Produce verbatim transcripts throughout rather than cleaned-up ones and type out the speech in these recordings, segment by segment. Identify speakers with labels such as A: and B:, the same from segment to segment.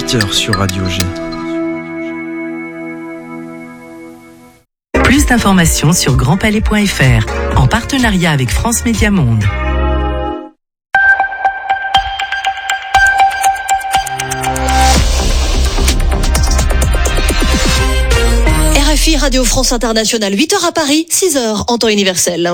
A: huit heures sur Radio G.
B: Plus d'informations sur grand palais point f r en partenariat avec France Média Monde.
C: R F I Radio France Internationale, huit heures à Paris, six heures en temps universel.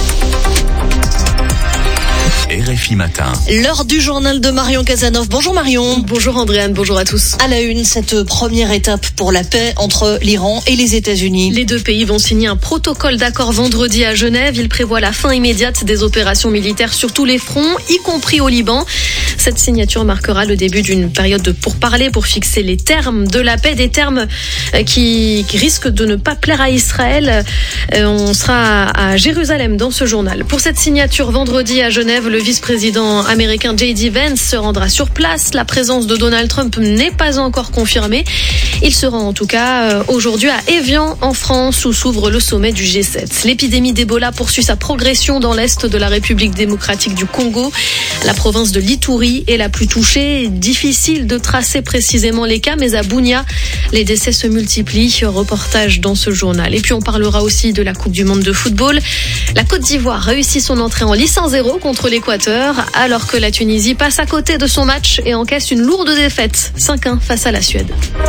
D: R F I Matin.
C: L'heure du journal de Marion Cazeneuve. Bonjour Marion.
E: Bonjour Andréane, bonjour à tous.
C: À la une, cette première étape pour la paix entre l'Iran et les États-Unis.
E: Les deux pays vont signer un protocole d'accord vendredi à Genève. Il prévoit la fin immédiate des opérations militaires sur tous les fronts, y compris au Liban. Cette signature marquera le début d'une période de pourparlers pour fixer les termes de la paix, des termes qui risquent de ne pas plaire à Israël. On sera à Jérusalem dans ce journal. Pour cette signature vendredi à Genève, le vice-président américain J D Vance se rendra sur place. La présence de Donald Trump n'est pas encore confirmée. Il se rend en tout cas aujourd'hui à Évian en France où s'ouvre le sommet du G sept. L'épidémie d'Ebola poursuit sa progression dans l'est de la République démocratique du Congo. La province de l'Ituri est la plus touchée. Difficile de tracer précisément les cas, mais à Bunia, les décès se multiplient. Reportage dans ce journal. Et puis on parlera aussi de la Coupe du Monde de football. La Côte d'Ivoire réussit son entrée en lice un zéro contre l'Équateur, alors que la Tunisie passe à côté de son match et encaisse une lourde défaite, cinq un face à la Suède.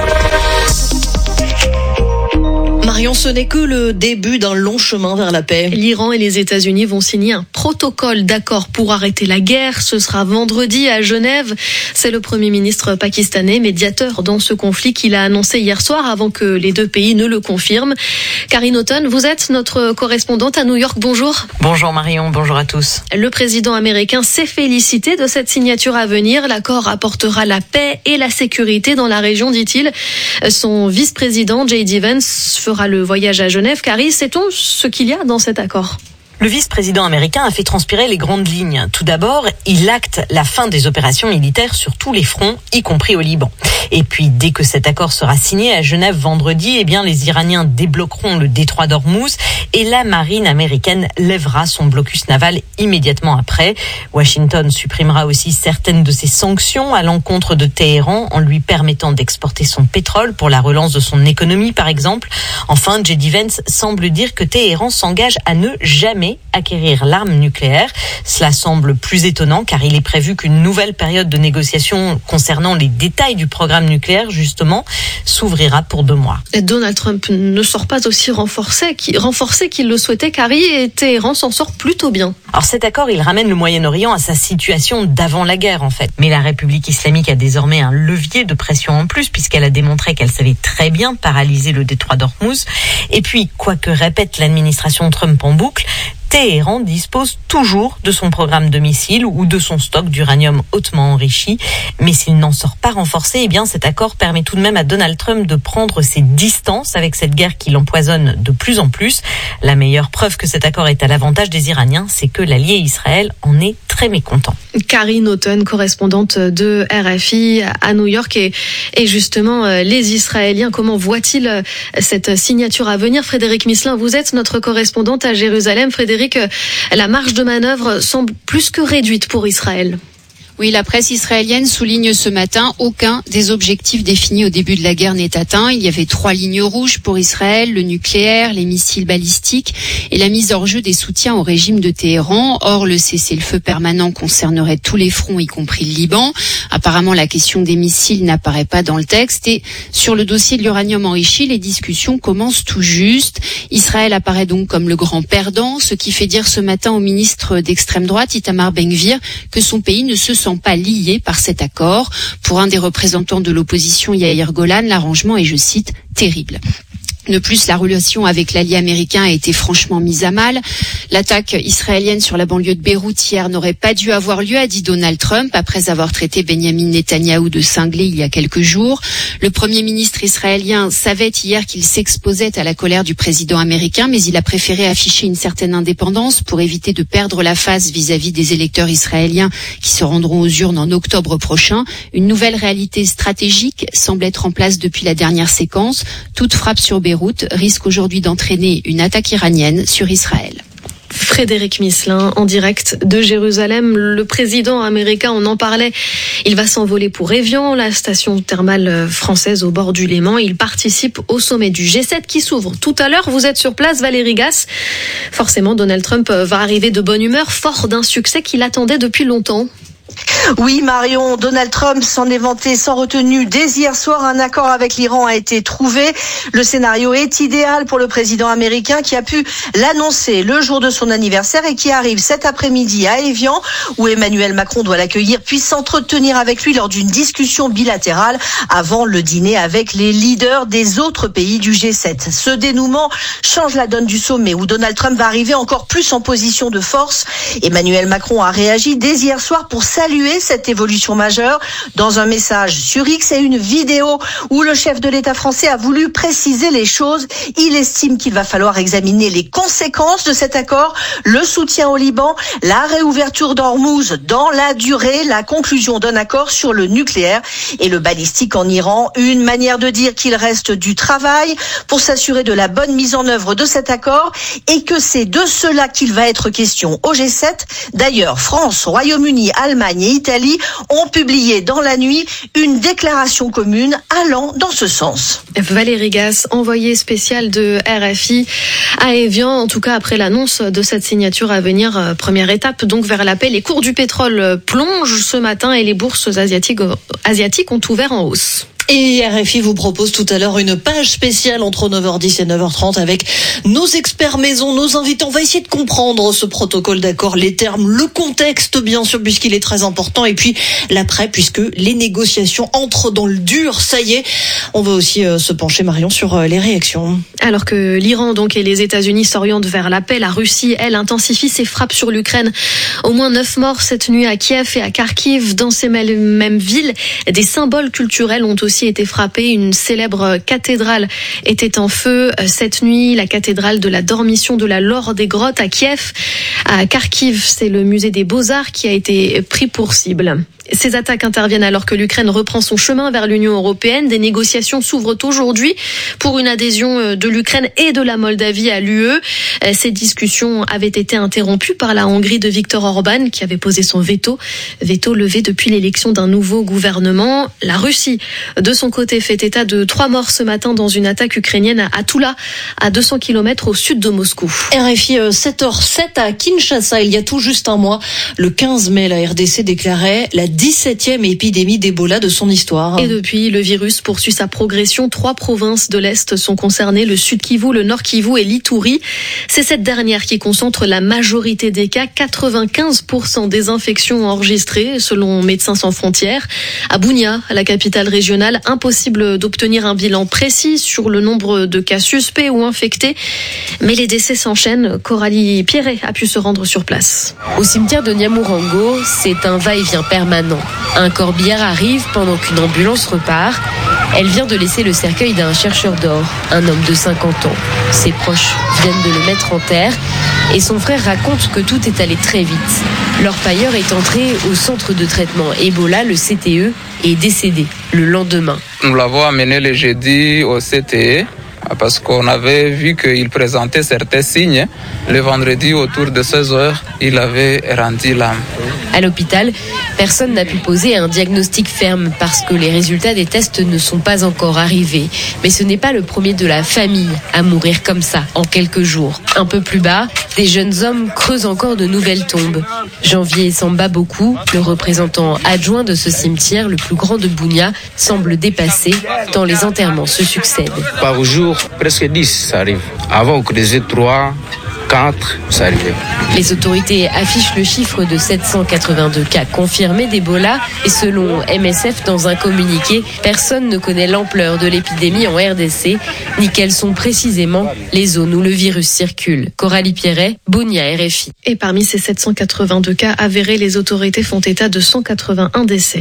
C: Marion, ce n'est que le début d'un long chemin vers la paix.
E: L'Iran et les États-Unis vont signer un protocole d'accord pour arrêter la guerre. Ce sera vendredi à Genève. C'est le Premier ministre pakistanais, médiateur dans ce conflit, qui l'a annoncé hier soir avant que les deux pays ne le confirment. Karine Auton, vous êtes notre correspondante à New York. Bonjour.
F: Bonjour Marion, bonjour à tous.
E: Le président américain s'est félicité de cette signature à venir. L'accord apportera la paix et la sécurité dans la région, dit-il. Son vice-président, J D Vance, fera le voyage à Genève. Carrie, sait-on ce qu'il y a dans cet accord ?
F: Le vice-président américain a fait transpirer les grandes lignes. Tout d'abord, il acte la fin des opérations militaires sur tous les fronts, y compris au Liban. Et puis, dès que cet accord sera signé à Genève vendredi, eh bien, les Iraniens débloqueront le détroit d'Ormuz et la marine américaine lèvera son blocus naval immédiatement après. Washington supprimera aussi certaines de ses sanctions à l'encontre de Téhéran en lui permettant d'exporter son pétrole pour la relance de son économie, par exemple. Enfin, J D Vance semble dire que Téhéran s'engage à ne jamais acquérir l'arme nucléaire. Cela semble plus étonnant car il est prévu qu'une nouvelle période de négociation concernant les détails du programme nucléaire, justement, s'ouvrira pour deux mois.
E: Et Donald Trump ne sort pas aussi renforcé, renforcé qu'il le souhaitait, car et Téhéran s'en sort plutôt bien.
F: Alors cet accord, il ramène le Moyen-Orient à sa situation d'avant la guerre, en fait. Mais la République islamique a désormais un levier de pression en plus, puisqu'elle a démontré qu'elle savait très bien paralyser le détroit d'Ormuz. Et puis, quoi que répète l'administration Trump en boucle, Téhéran dispose toujours de son programme de missiles ou de son stock d'uranium hautement enrichi. Mais s'il n'en sort pas renforcé, eh bien cet accord permet tout de même à Donald Trump de prendre ses distances avec cette guerre qui l'empoisonne de plus en plus. La meilleure preuve que cet accord est à l'avantage des Iraniens, c'est que l'allié Israël en est très mécontent.
E: Karine Auton, correspondante de R F I à New York. Et, et justement, les Israéliens, comment voient-ils cette signature à venir ? Frédéric Misselin, vous êtes notre correspondante à Jérusalem. Frédéric, la marge de manœuvre semble plus que réduite pour Israël.
G: Oui, la presse israélienne souligne ce matin aucun des objectifs définis au début de la guerre n'est atteint. Il y avait trois lignes rouges pour Israël, le nucléaire, les missiles balistiques et la mise hors jeu des soutiens au régime de Téhéran. Or, le cessez-le-feu permanent concernerait tous les fronts, y compris le Liban. Apparemment, la question des missiles n'apparaît pas dans le texte. Et sur le dossier de l'uranium enrichi, les discussions commencent tout juste. Israël apparaît donc comme le grand perdant, ce qui fait dire ce matin au ministre d'extrême droite, Itamar Ben-Gvir, que son pays ne se sent pas lié par cet accord. Pour un des représentants de l'opposition, Yair Golan, l'arrangement est, je cite, terrible. De plus, la relation avec l'allié américain a été franchement mise à mal. L'attaque israélienne sur la banlieue de Beyrouth hier n'aurait pas dû avoir lieu, a dit Donald Trump, après avoir traité Benyamin Netanyahou de cinglé il y a quelques jours. Le Premier ministre israélien savait hier qu'il s'exposait à la colère du président américain, mais il a préféré afficher une certaine indépendance pour éviter de perdre la face vis-à-vis des électeurs israéliens qui se rendront aux urnes en octobre prochain. Une nouvelle réalité stratégique semble être en place depuis la dernière séquence. Toute frappe sur Beyrouth risque aujourd'hui d'entraîner une attaque iranienne sur Israël.
E: Frédéric Misselin, en direct de Jérusalem. Le président américain, on en parlait, il va s'envoler pour Évian, la station thermale française au bord du Léman. Il participe au sommet du G sept qui s'ouvre tout à l'heure. Vous êtes sur place, Valérie Gasse. Forcément, Donald Trump va arriver de bonne humeur, fort d'un succès qu'il attendait depuis longtemps.
A: Oui, Marion, Donald Trump s'en est vanté sans retenue. Dès hier soir, un accord avec l'Iran a été trouvé. Le scénario est idéal pour le président américain qui a pu l'annoncer le jour de son anniversaire et qui arrive cet après-midi à Évian, où Emmanuel Macron doit l'accueillir puis s'entretenir avec lui lors d'une discussion bilatérale avant le dîner avec les leaders des autres pays du G sept. Ce dénouement change la donne du sommet où Donald Trump va arriver encore plus en position de force. Emmanuel Macron a réagi dès hier soir pour saluer cette évolution majeure dans un message sur X et une vidéo où le chef de l'État français a voulu préciser les choses. Il estime qu'il va falloir examiner les conséquences de cet accord, le soutien au Liban, la réouverture d'Ormuz dans la durée, la conclusion d'un accord sur le nucléaire et le balistique en Iran. Une manière de dire qu'il reste du travail pour s'assurer de la bonne mise en œuvre de cet accord et que c'est de cela qu'il va être question au G sept. D'ailleurs, France, Royaume-Uni, Allemagne et Italie ont publié dans la nuit une déclaration commune allant dans ce sens.
E: Valérie Gasse, envoyée spéciale de R F I à Évian, en tout cas après l'annonce de cette signature à venir, première étape donc vers la paix. Les cours du pétrole plongent ce matin et les bourses asiatiques, asiatiques ont ouvert en hausse.
C: Et R F I vous propose tout à l'heure une page spéciale entre neuf heures dix et neuf heures trente avec nos experts maison, nos invités. On va essayer de comprendre ce protocole d'accord, les termes, le contexte bien sûr puisqu'il est très important et puis l'après puisque les négociations entrent dans le dur. Ça y est, on va aussi euh, se pencher Marion sur euh, les réactions.
E: Alors que l'Iran donc et les États-Unis s'orientent vers la paix, la Russie elle intensifie ses frappes sur l'Ukraine. Au moins neuf morts cette nuit à Kiev et à Kharkiv. Dans ces mêmes villes, des symboles culturels ont aussi été frappés. Une célèbre cathédrale était en feu cette nuit, la cathédrale de la Dormition de la Laure des Grottes à Kiev. À Kharkiv, c'est le musée des Beaux-Arts qui a été pris pour cible. Ces attaques interviennent alors que l'Ukraine reprend son chemin vers l'Union européenne. Des négociations s'ouvrent aujourd'hui pour une adhésion de l'Ukraine et de la Moldavie à l'U E. Ces discussions avaient été interrompues par la Hongrie de Viktor Orban qui avait posé son veto. Veto levé depuis l'élection d'un nouveau gouvernement. La Russie, de son côté, fait état de trois morts ce matin dans une attaque ukrainienne à Toula, à deux cents kilomètres au sud de Moscou.
C: R F I sept heures sept à Kinshasa, il y a tout juste un mois, le quinze mai, la R D C déclarait la dix-septième épidémie d'Ebola de son histoire.
E: Et depuis, le virus poursuit sa progression. Trois provinces de l'Est sont concernées, le Sud Kivu, le Nord Kivu et l'Ituri. C'est cette dernière qui concentre la majorité des cas, quatre-vingt-quinze pour cent des infections enregistrées, selon Médecins sans frontières. À Bunia, la capitale régionale, impossible d'obtenir un bilan précis sur le nombre de cas suspects ou infectés. Mais les décès s'enchaînent. Coralie Pierret a pu se rendre sur place.
H: Au cimetière de Nyamurango, c'est un va-et-vient permanent. Un corbillard arrive pendant qu'une ambulance repart. Elle vient de laisser le cercueil d'un chercheur d'or, un homme de cinquante ans. Ses proches viennent de le mettre en terre et son frère raconte que tout est allé très vite. L'orpailleur est entré au centre de traitement Ebola, le C T E, et est décédé le lendemain.
I: Nous l'avons amené le jeudi au C T E parce qu'on avait vu qu'il présentait certains signes. Le vendredi, autour de seize heures, il avait rendu l'âme.
H: À l'hôpital, personne n'a pu poser un diagnostic ferme parce que les résultats des tests ne sont pas encore arrivés. Mais ce n'est pas le premier de la famille à mourir comme ça, en quelques jours. Un peu plus bas, des jeunes hommes creusent encore de nouvelles tombes. Janvier Samba Boku, le représentant adjoint de ce cimetière, le plus grand de Bunia, semble dépassé tant les enterrements se succèdent.
J: Par jour, presque dix, ça arrive. Avant, on creusait trois, quatre, ça arrivait.
H: Les autorités affichent le chiffre de sept cent quatre-vingt-deux cas confirmés d'Ebola et selon M S F dans un communiqué, personne ne connaît l'ampleur de l'épidémie en R D C ni quelles sont précisément les zones où le virus circule. Coralie Pierret, Bunia, R F I.
E: Et parmi ces sept cent quatre-vingt-deux cas avérés, les autorités font état de cent quatre-vingt-un décès.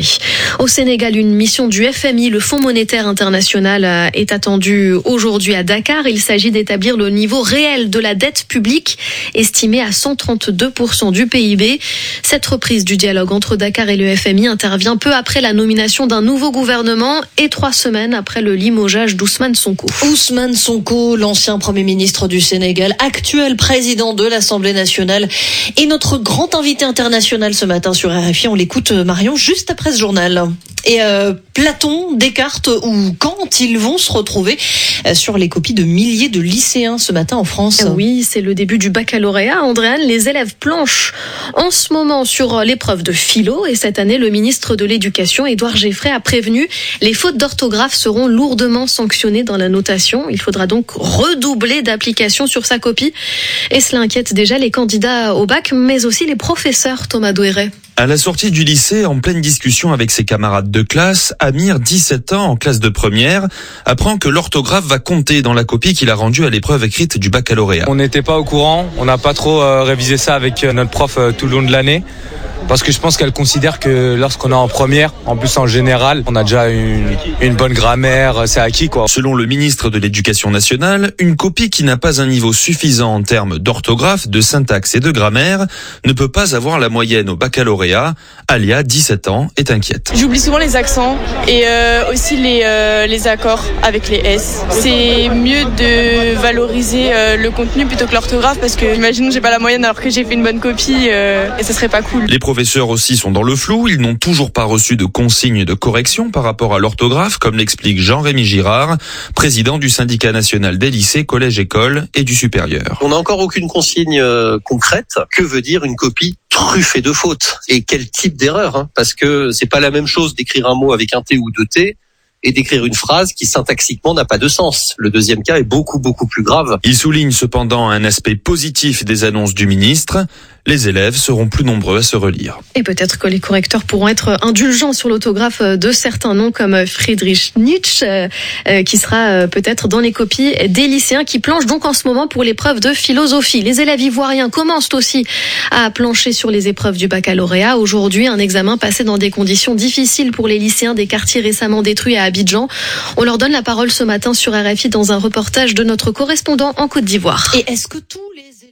E: Au Sénégal, une mission du F M I, le Fonds monétaire international, est attendue aujourd'hui à Dakar. Il s'agit d'établir le niveau réel de la dette publique, estimée à cent trente-deux pour cent du P I B. Cette reprise du dialogue entre Dakar et le F M I intervient peu après la nomination d'un nouveau gouvernement et trois semaines après le limogeage d'Ousmane Sonko.
C: Ousmane Sonko, l'ancien Premier ministre du Sénégal, actuel président de l'Assemblée nationale, et notre grand invité international ce matin sur R F I. On l'écoute, Marion, juste après ce journal. Et euh, Platon, Descartes ou Kant, ils vont se retrouver sur les copies de milliers de lycéens ce matin en France.
E: Oui, c'est le début du baccalauréat. Andréane, les élèves planchent en ce moment sur l'épreuve de philo. Et cette année, le ministre de l'Éducation, Édouard Geffray, a prévenu les fautes d'orthographe seront lourdement sanctionnées dans la notation. Il faudra donc redoubler d'application sur sa copie. Et cela inquiète déjà les candidats au bac, mais aussi les professeurs, Thomas Douéret.
K: À la sortie du lycée, en pleine discussion avec ses camarades de classe, Amir, dix-sept ans, en classe de première, apprend que l'orthographe va compter dans la copie qu'il a rendue à l'épreuve écrite du baccalauréat.
L: On n'était pas au courant, on n'a pas trop euh, révisé ça avec euh, notre prof euh, tout le long de l'année. Parce que je pense qu'elle considère que lorsqu'on est en première, en plus en général, on a déjà une, une bonne grammaire, c'est acquis quoi.
K: Selon le ministre de l'Éducation nationale, une copie qui n'a pas un niveau suffisant en termes d'orthographe, de syntaxe et de grammaire ne peut pas avoir la moyenne au baccalauréat. Alia, dix-sept ans, est inquiète.
M: J'oublie souvent les accents et euh, aussi les, euh, les accords avec les S. C'est mieux de valoriser euh, le contenu plutôt que l'orthographe parce que imagine j'ai pas la moyenne alors que j'ai fait une bonne copie euh, et ça serait pas cool.
K: Les professeurs aussi sont dans le flou, ils n'ont toujours pas reçu de consignes de correction par rapport à l'orthographe, comme l'explique Jean-Rémy Girard, président du syndicat national des lycées, collèges, écoles et du supérieur.
N: On n'a encore aucune consigne euh, concrète. Que veut dire une copie truffée de fautes? Et quel type d'erreur, hein? Parce que c'est pas la même chose d'écrire un mot avec un T ou deux T et d'écrire une phrase qui syntaxiquement n'a pas de sens. Le deuxième cas est beaucoup, beaucoup plus grave.
K: Il souligne cependant un aspect positif des annonces du ministre. Les élèves seront plus nombreux à se relire.
E: Et peut-être que les correcteurs pourront être indulgents sur l'autographe de certains noms comme Friedrich Nietzsche, euh, qui sera euh, peut-être dans les copies des lycéens qui planchent donc en ce moment pour l'épreuve de philosophie. Les élèves ivoiriens commencent aussi à plancher sur les épreuves du baccalauréat. Aujourd'hui, un examen passé dans des conditions difficiles pour les lycéens des quartiers récemment détruits à Abidjan. On leur donne la parole ce matin sur R F I dans un reportage de notre correspondant en Côte d'Ivoire.
C: Et est-ce que tous les élèves...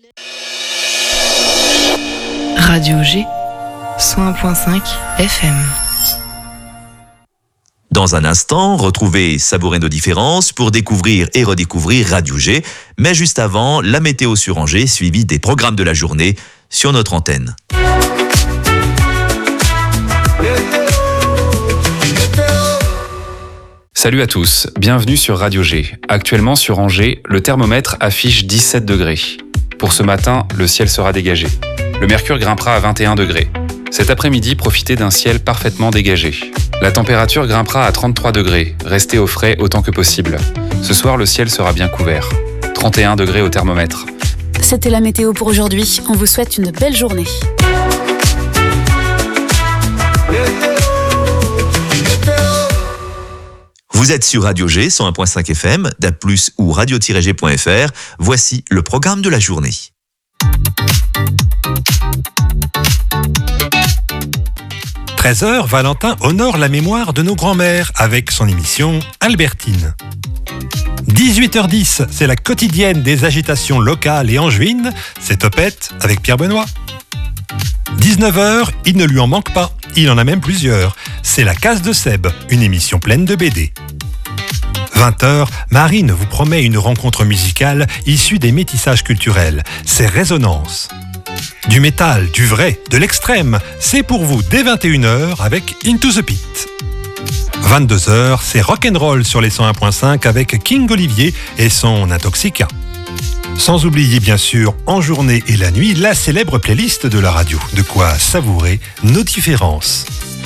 B: Radio G, cent un virgule cinq F M.
D: Dans un instant, retrouvez Savourer nos différences pour découvrir et redécouvrir Radio G. Mais juste avant, la météo sur Angers, suivie des programmes de la journée sur notre antenne.
O: Salut à tous, bienvenue sur Radio G. Actuellement sur Angers, le thermomètre affiche dix-sept degrés. Pour ce matin, le ciel sera dégagé. Le mercure grimpera à vingt et un degrés. Cet après-midi, profitez d'un ciel parfaitement dégagé. La température grimpera à trente-trois degrés. Restez au frais autant que possible. Ce soir, le ciel sera bien couvert. trente et un degrés au thermomètre.
P: C'était la météo pour aujourd'hui. On vous souhaite une belle journée.
D: Vous êtes sur Radio G, cent un virgule cinq F M, D A B plus, ou radio tiret g point f r. Voici le programme de la journée.
Q: treize heures, Valentin honore la mémoire de nos grands-mères avec son émission Albertine. dix-huit heures dix, c'est la quotidienne des agitations locales et angevines, c'est Topette avec Pierre Benoît. dix-neuf heures, il ne lui en manque pas, il en a même plusieurs, c'est la Case de Seb, une émission pleine de B D. vingt heures, Marine vous promet une rencontre musicale issue des métissages culturels, c'est Résonance. Du métal, du vrai, de l'extrême, c'est pour vous dès vingt et une heures avec Into the Pit. vingt-deux heures, c'est rock'n'roll sur les cent un virgule cinq avec King Olivier et son Intoxica. Sans oublier bien sûr, en journée et la nuit, la célèbre playlist de la radio. De quoi savourer nos différences.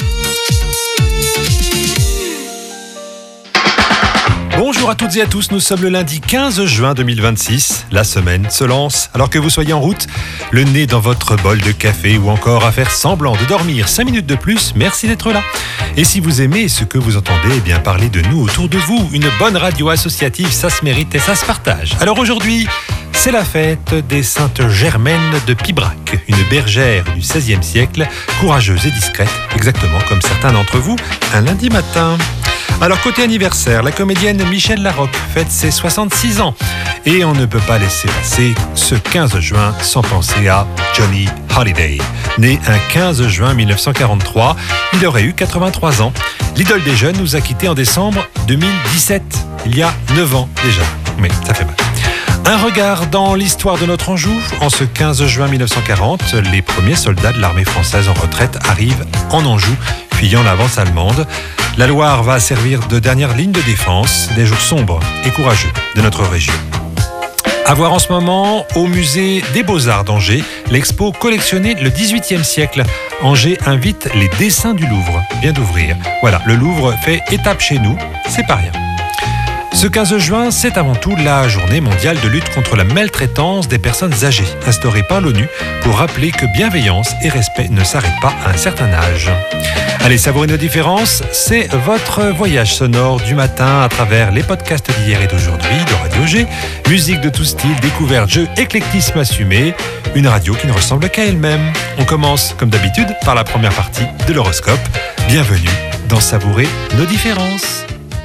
Q: Bonjour à toutes et à tous, nous sommes le lundi quinze juin deux mille vingt-six. La semaine se lance. Alors que vous soyez en route, le nez dans votre bol de café ou encore à faire semblant de dormir cinq minutes de plus, merci d'être là. Et si vous aimez ce que vous entendez, eh bien parlez de nous autour de vous. Une bonne radio associative, ça se mérite et ça se partage. Alors aujourd'hui, C'est la fête des Saintes Germaines de Pibrac, une bergère du seizième siècle, courageuse et discrète, exactement comme certains d'entre vous, un lundi matin. Alors côté anniversaire, la comédienne Michèle Larocque fête ses soixante-six ans. Et on ne peut pas laisser passer ce quinze juin sans penser à Johnny Hallyday. Né un quinze juin mille neuf cent quarante-trois, il aurait eu quatre-vingt-trois ans. L'idole des jeunes nous a quittés en décembre deux mille dix-sept, il y a neuf ans déjà. Mais ça fait mal. Un regard dans l'histoire de notre Anjou. En ce quinze juin mille neuf cent quarante, les premiers soldats de l'armée française en retraite arrivent en Anjou, fuyant l'avance allemande. La Loire va servir de dernière ligne de défense des jours sombres et courageux de notre région. À voir en ce moment au musée des Beaux-Arts d'Angers, l'expo collectionnée le dix-huitième siècle. Angers invite les dessins du Louvre. Vient d'ouvrir. Voilà, le Louvre fait étape chez nous, c'est pas rien. Ce quinze juin, c'est avant tout la journée mondiale de lutte contre la maltraitance des personnes âgées, instaurée par l'ONU pour rappeler que bienveillance et respect ne s'arrêtent pas à un certain âge. Allez, savourer nos différences, c'est votre voyage sonore du matin à travers les podcasts d'hier et d'aujourd'hui de Radio G. Musique de tout style, découverte, jeu, éclectisme assumé. Une radio qui ne ressemble qu'à elle-même. On commence, comme d'habitude, par la première partie de l'horoscope. Bienvenue dans Savourer nos différences.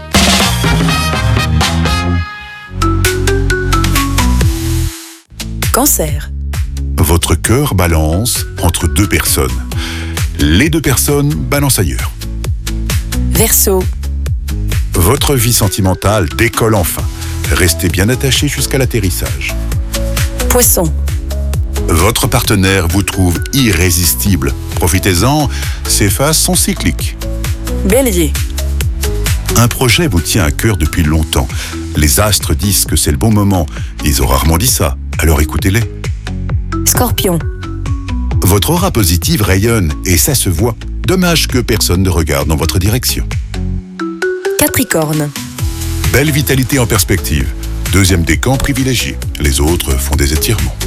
R: Cancer. Votre cœur balance entre deux personnes. Les deux personnes balancent ailleurs.
P: Verseau.
R: Votre vie sentimentale décolle enfin. Restez bien attaché jusqu'à l'atterrissage.
P: Poisson.
R: Votre partenaire vous trouve irrésistible. Profitez-en, ces phases sont cycliques.
P: Bélier.
R: Un projet vous tient à cœur depuis longtemps. Les astres disent que c'est le bon moment. Ils ont rarement dit ça, alors écoutez-les.
P: Scorpion.
R: Votre aura positive rayonne et ça se voit. Dommage que personne ne regarde dans votre direction.
P: Capricorne.
R: Belle vitalité en perspective. Deuxième décan privilégié. Les autres font des étirements.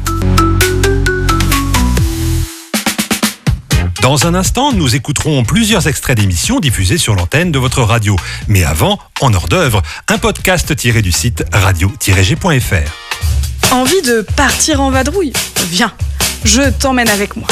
Q: Dans un instant, nous écouterons plusieurs extraits d'émissions diffusées sur l'antenne de votre radio. Mais avant, en hors d'œuvre, un podcast tiré du site radio tiret g point f r.
S: Envie de partir en vadrouille ? Viens, je t'emmène avec moi.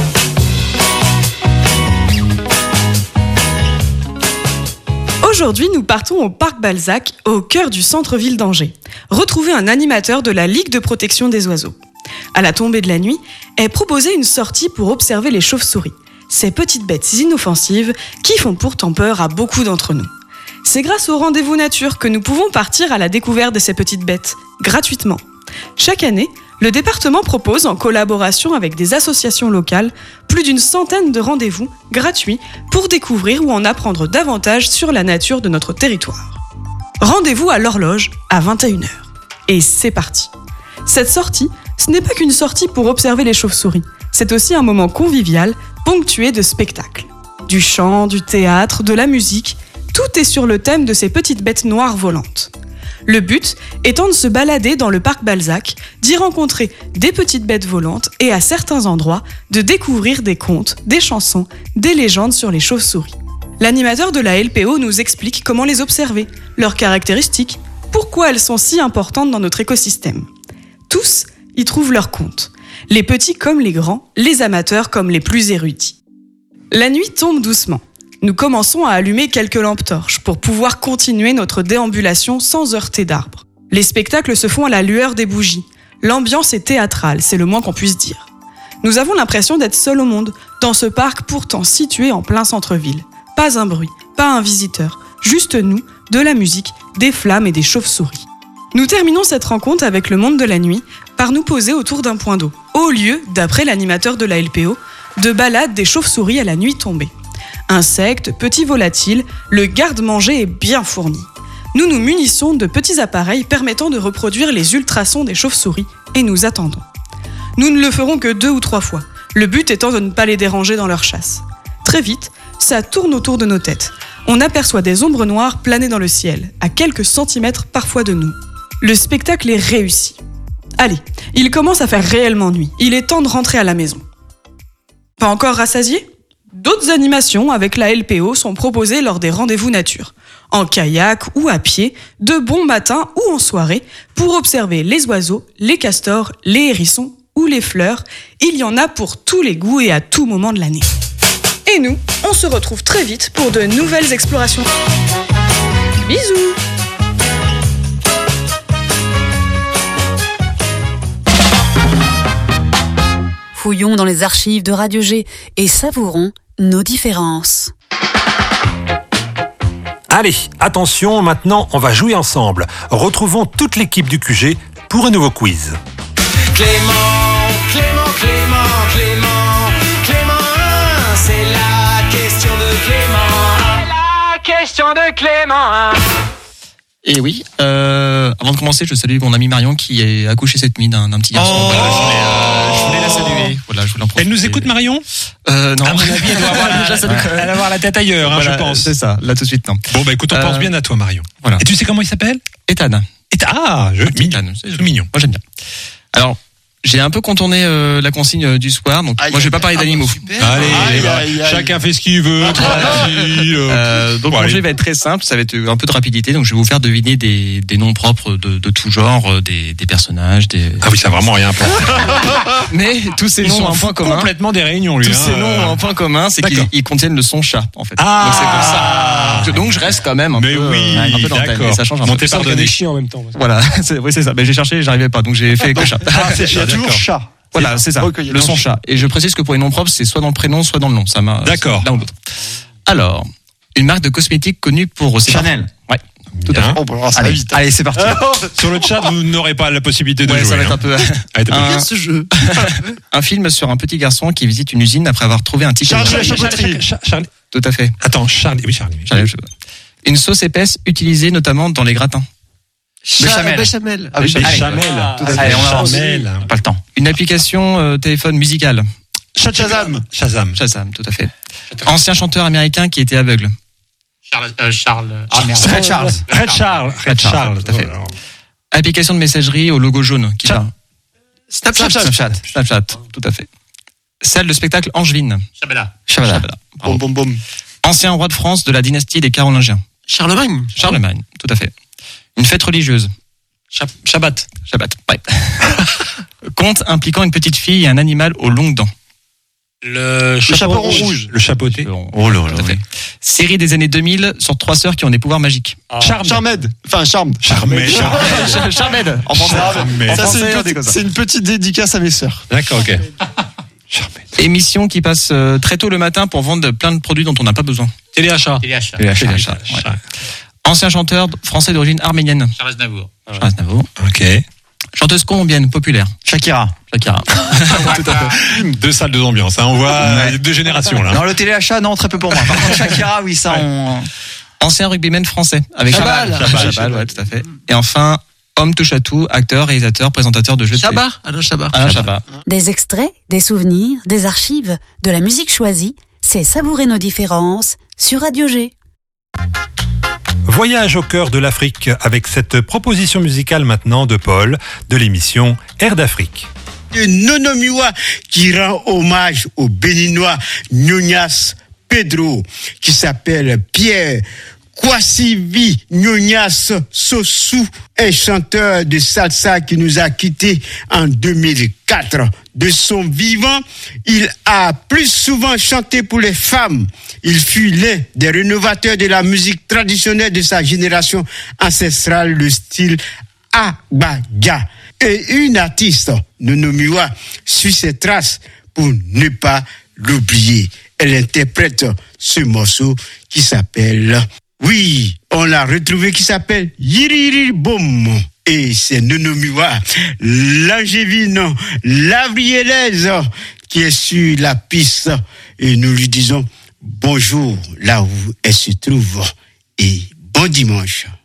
S: Aujourd'hui, nous partons au Parc Balzac, au cœur du centre-ville d'Angers. Retrouver un animateur de la Ligue de protection des oiseaux. À la tombée de la nuit, est proposée une sortie pour observer les chauves-souris, ces petites bêtes inoffensives qui font pourtant peur à beaucoup d'entre nous. C'est grâce au rendez-vous nature que nous pouvons partir à la découverte de ces petites bêtes, gratuitement. Chaque année, le département propose, en collaboration avec des associations locales, plus d'une centaine de rendez-vous gratuits pour découvrir ou en apprendre davantage sur la nature de notre territoire. Rendez-vous à l'horloge à vingt et une heures. Et c'est parti. Cette sortie, ce n'est pas qu'une sortie pour observer les chauves-souris. C'est aussi un moment convivial, ponctué de spectacles. Du chant, du théâtre, de la musique, tout est sur le thème de ces petites bêtes noires volantes. Le but étant de se balader dans le parc Balzac, d'y rencontrer des petites bêtes volantes et à certains endroits, de découvrir des contes, des chansons, des légendes sur les chauves-souris. L'animateur de la L P O nous explique comment les observer, leurs caractéristiques, pourquoi elles sont si importantes dans notre écosystème. Tous y trouvent leur compte, les petits comme les grands, les amateurs comme les plus érudits. La nuit tombe doucement. Nous commençons à allumer quelques lampes torches pour pouvoir continuer notre déambulation sans heurter d'arbres. Les spectacles se font à la lueur des bougies. L'ambiance est théâtrale, c'est le moins qu'on puisse dire. Nous avons l'impression d'être seuls au monde, dans ce parc pourtant situé en plein centre-ville. Pas un bruit, pas un visiteur, juste nous, de la musique, des flammes et des chauves-souris. Nous terminons cette rencontre avec le monde de la nuit par nous poser autour d'un point d'eau, au lieu, d'après l'animateur de la L P O, de balade des chauves-souris à la nuit tombée. Insectes, petits volatiles, le garde-manger est bien fourni. Nous nous munissons de petits appareils permettant de reproduire les ultrasons des chauves-souris et nous attendons. Nous ne le ferons que deux ou trois fois, le but étant de ne pas les déranger dans leur chasse. Très vite, ça tourne autour de nos têtes. On aperçoit des ombres noires planer dans le ciel, à quelques centimètres parfois de nous. Le spectacle est réussi. Allez, il commence à faire réellement nuit. Il est temps de rentrer à la maison. Pas encore rassasié ? D'autres animations avec la L P O sont proposées lors des rendez-vous nature, en kayak ou à pied, de bon matin ou en soirée, pour observer les oiseaux, les castors, les hérissons ou les fleurs. Il y en a pour tous les goûts et à tout moment de l'année. Et nous, on se retrouve très vite pour de nouvelles explorations. Bisous!
P: Fouillons dans les archives de Radio G et savourons nos différences.
Q: Allez, attention, maintenant on va jouer ensemble. Retrouvons toute l'équipe du Q G pour un nouveau quiz.
T: Clément, Clément, Clément, Clément, Clément, c'est la question de Clément. C'est la question de Clément.
U: Et oui, euh, avant de commencer, je salue mon amie Marion qui est accouchée cette nuit d'un, d'un petit garçon.
Q: Oh
U: voilà, je, voulais, euh, je voulais la saluer. Voilà, je voulais en profiter.
Q: Elle nous écoute, Marion ?
U: euh, Non.
Q: À mon avis, elle doit avoir la, elle va avoir la tête ailleurs, hein,
U: voilà,
Q: je pense.
U: C'est ça, là tout de suite, non.
Q: Bon, bah écoute, on euh, pense bien à toi, Marion.
U: Voilà.
Q: Et tu sais comment il s'appelle ?
U: Ethan.
Q: Ethan, ah, je, mignon.
U: C'est
Q: c'est mignon.
U: Moi, j'aime bien. Alors, j'ai un peu contourné euh, la consigne euh, du soir, donc aïe, moi je vais pas parler d'animaux.
Q: Ah, allez, aïe, aïe, aïe. Chacun fait ce qu'il veut. Tranquille.
U: euh, donc bon, mon jeu va être très simple, ça va être un peu de rapidité, donc je vais vous faire deviner des, des noms propres de, de tout genre, des, des personnages, des.
Q: Ah oui, ça a vraiment rien.
U: Mais tous ces
Q: Ils
U: noms
Q: sont
U: ont un point commun.
Q: Complètement des réunions, lui.
U: Tous
Q: hein,
U: ces noms ont un point commun, c'est qu'ils ils contiennent le son chat, en fait.
Q: Ah
U: donc c'est pour ça. Donc, donc je reste quand même un
Q: mais
U: peu,
Q: oui,
U: un peu dans le thème. Et ça change un
Q: bon,
U: peu.
Q: T'es pardonné.
U: Des chiens en même temps. Voilà, c'est, oui c'est ça. Mais j'ai cherché, j'arrivais pas, donc j'ai fait que chat.
Q: Ah, c'est chat, toujours chat.
U: Voilà, c'est ça. Le son chat. Et je précise que pour les noms propres, c'est soit dans le prénom, soit dans le nom. Ça m'a.
Q: D'accord.
U: L'un ou l'autre. Alors, une marque de cosmétiques connue pour ses
V: Chanel.
U: Ouais. Tout à fait.
V: Oh, bah, ça
U: allez,
V: vite.
U: allez, c'est parti.
Q: Sur le chat, vous n'aurez pas la possibilité de
U: ouais,
Q: jouer.
U: Ça va être
Q: hein.
U: un peu.
Q: Allez,
U: un,
V: ce jeu.
U: un film sur un petit garçon qui visite une usine après avoir trouvé un ticket.
V: Charlie,
U: de
V: Charlie,
Q: Charlie, Charlie.
U: Tout à fait.
Q: Attends, Charlie. Oui, Charlie.
U: Charlie. Une sauce épaisse utilisée notamment dans les gratins.
V: Béchamel.
U: Béchamel.
V: Ah, béchamel.
Q: Béchamel.
V: Tout à fait.
Q: Béchamel.
U: Pas le temps. Une application euh, téléphone musicale.
V: Shazam.
Q: Shazam.
U: Shazam, tout à fait. Ancien chanteur américain qui était aveugle.
V: Charles. Euh, Charles.
Q: Ah,
V: merde.
Q: Red Charles. Red Charles. Red Charles.
U: Tout à fait. Application de messagerie au logo jaune. Qui va
V: Snapchat.
U: Snapchat. Snapchat. Tout à fait. Salle de spectacle angevine.
V: Chabela.
U: Chabela.
V: Bom, bom, bom.
U: Ancien roi de France de la dynastie des Carolingiens.
V: Charlemagne.
U: Charlemagne. Tout à fait. Une fête religieuse.
V: Shabbat.
U: Shabbat. Ouais. Conte impliquant une petite fille et un animal aux longues dents.
V: Le chaperon rouge. rouge.
Q: Le chapeauté.
U: Oh là là. Série des années deux mille sur trois sœurs qui ont des pouvoirs magiques.
V: Ah. Charmed. Charmed. Enfin, Charmed.
Q: Charmed.
U: Charmed. Charmed. En français.
V: En ça, français, c'est, une petite, c'est une petite dédicace à mes sœurs.
Q: D'accord, ok.
U: Émission qui passe euh, très tôt le matin pour vendre plein de produits dont on n'a pas besoin.
V: Téléachat. Téléachat.
U: Téléachat. Téléachat. Ouais. Ancien chanteur français d'origine arménienne.
V: Charles Aznavour.
U: Charles Aznavour.
Q: Ok.
U: Chanteuse colombienne populaire.
V: Shakira.
U: Shakira. Tout à fait.
Q: Deux salles, deux ambiances. Hein. On voit ouais. deux générations là.
V: Non, le téléachat, non, très peu pour moi. Par contre, Shakira, oui, ça. Ouais. On...
U: Ancien rugbyman français avec
V: Chabal.
U: Chabal. Chabal, Chabal, ouais, tout à fait. Et enfin, homme touche à tout, acteur, réalisateur, présentateur de jeux de télé.
V: Chabat. Alain Chabat.
U: Alain Chabat.
P: Des extraits, des souvenirs, des archives, de la musique choisie, c'est savourer nos différences sur Radio G.
Q: Voyage au cœur de l'Afrique avec cette proposition musicale maintenant de Paul de l'émission Air d'Afrique.
W: De Nonomiwa qui rend hommage au béninois Nyonyas Pedro qui s'appelle Pierre Kwasivi Nyonyas Sossou, un chanteur de salsa qui nous a quittés en deux mille quatre. De son vivant, il a plus souvent chanté pour les femmes. Il fut l'un des rénovateurs de la musique traditionnelle de sa génération ancestrale, le style Agbaja. Et une artiste, Nonomiwa, suit ses traces pour ne pas l'oublier. Elle interprète ce morceau qui s'appelle... Oui, on l'a retrouvé qui s'appelle Yiriri Bom. Et c'est Nonomiwa, l'angevine, l'avrielaise, qui est sur la piste. Et nous lui disons bonjour là où elle se trouve et bon dimanche.